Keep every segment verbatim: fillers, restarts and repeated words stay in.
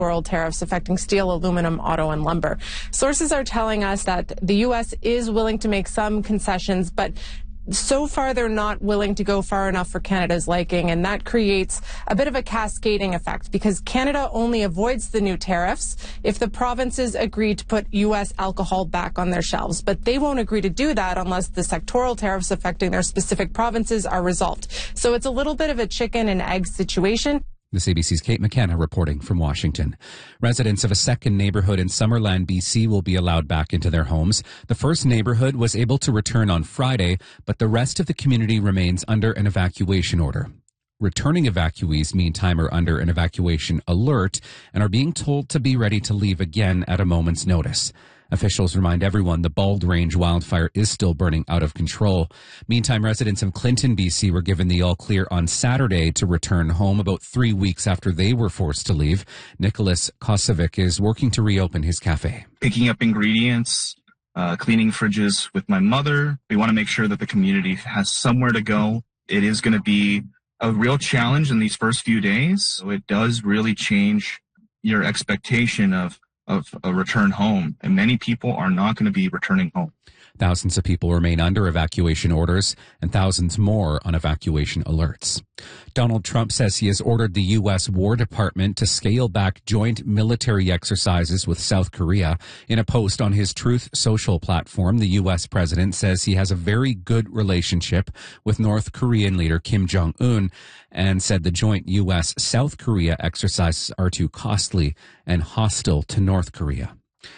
sectoral tariffs affecting steel, aluminum, auto, and lumber. Sources are telling us that the U S is willing to make some concessions, but so far they're not willing to go far enough for Canada's liking, and that creates a bit of a cascading effect because Canada only avoids the new tariffs if the provinces agree to put U S alcohol back on their shelves. But they won't agree to do that unless the sectoral tariffs affecting their specific provinces are resolved. So it's a little bit of a chicken and egg situation. This A B C's Kate McKenna reporting from Washington. Residents of a second neighborhood in Summerland, B C will be allowed back into their homes. The first neighborhood was able to return on Friday, but the rest of the community remains under an evacuation order. Returning evacuees, meantime, are under an evacuation alert and are being told to be ready to leave again at a moment's notice. Officials remind everyone the Bald Range wildfire is still burning out of control. Meantime, residents of Clinton, B C were given the all clear on Saturday to return home about three weeks after they were forced to leave. Nicholas Kosovic is working to reopen his cafe. Picking up ingredients, uh, cleaning fridges with my mother. We want to make sure that the community has somewhere to go. It is going to be a real challenge in these first few days. So it does really change your expectation of of a return home, and many people are not going to be returning home. Thousands of people remain under evacuation orders and thousands more on evacuation alerts. Donald Trump says he has ordered the U S War Department to scale back joint military exercises with South Korea. In a post on his Truth Social platform, the U S president says he has a very good relationship with North Korean leader Kim Jong-un and said the joint U S South Korea exercises are too costly and hostile to North Korea.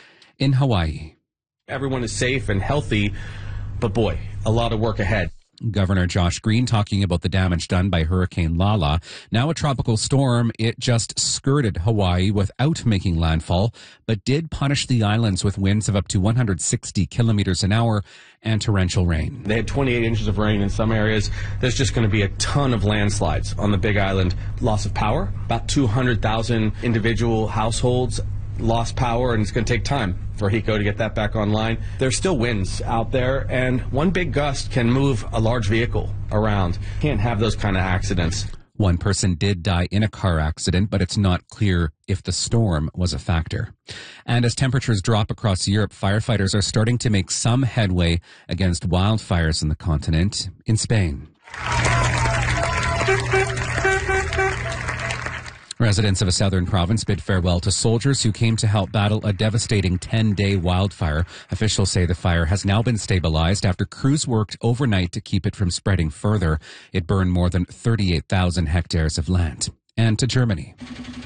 In Hawaii, everyone is safe and healthy, but boy, a lot of work ahead. Governor Josh Green talking about the damage done by Hurricane Lala. Now a tropical storm, it just skirted Hawaii without making landfall, but did punish the islands with winds of up to one hundred sixty kilometers an hour and torrential rain. They had twenty-eight inches of rain in some areas. There's just going to be a ton of landslides on the Big Island. Loss of power, about two hundred thousand individual households lost power, and it's going to take time for HECO to get that back online. There's still winds out there, and one big gust can move a large vehicle around. Can't have those kind of accidents. One person did die in a car accident, but it's not clear if the storm was a factor. And as temperatures drop across Europe, firefighters are starting to make some headway against wildfires in the continent. In Spain, residents of a southern province bid farewell to soldiers who came to help battle a devastating ten-day wildfire. Officials say the fire has now been stabilized after crews worked overnight to keep it from spreading further. It burned more than thirty-eight thousand hectares of land. And to Germany.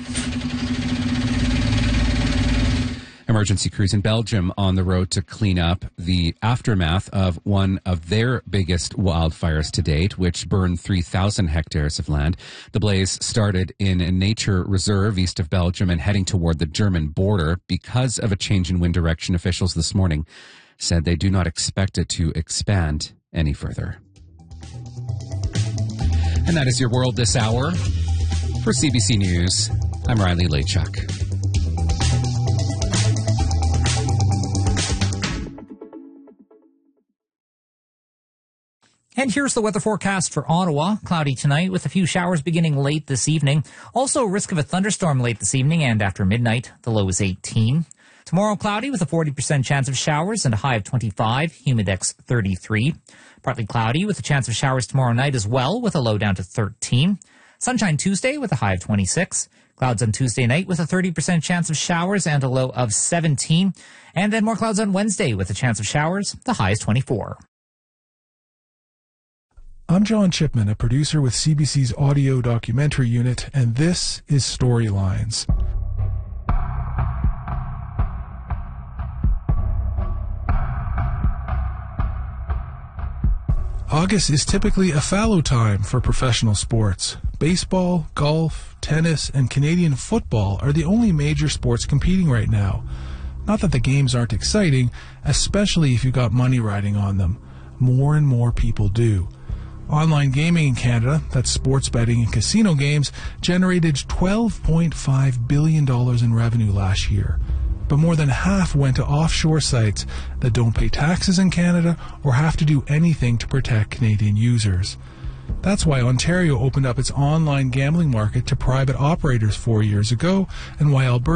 Emergency crews in Belgium on the road to clean up the aftermath of one of their biggest wildfires to date, which burned three thousand hectares of land. The blaze started in a nature reserve east of Belgium and heading toward the German border. Because of a change in wind direction, officials this morning said they do not expect it to expand any further. And that is your world this hour. For C B C News, I'm Riley Lachuk. And here's the weather forecast for Ottawa. Cloudy tonight with a few showers beginning late this evening. Also risk of a thunderstorm late this evening and after midnight. The low is eighteen. Tomorrow cloudy with a forty percent chance of showers and a high of twenty-five. Humidex thirty-three. Partly cloudy with a chance of showers tomorrow night as well with a low down to thirteen. Sunshine Tuesday with a high of twenty-six. Clouds on Tuesday night with a thirty percent chance of showers and a low of seventeen. And then more clouds on Wednesday with a chance of showers. The high is twenty-four. I'm John Chipman, a producer with C B C's audio documentary unit, and this is Storylines. August is typically a fallow time for professional sports. Baseball, golf, tennis, and Canadian football are the only major sports competing right now. Not that the games aren't exciting, especially if you've got money riding on them. More and more people do. Online gaming in Canada, that's sports betting and casino games, generated twelve point five billion dollars in revenue last year. But more than half went to offshore sites that don't pay taxes in Canada or have to do anything to protect Canadian users. That's why Ontario opened up its online gambling market to private operators four years ago, and why Alberta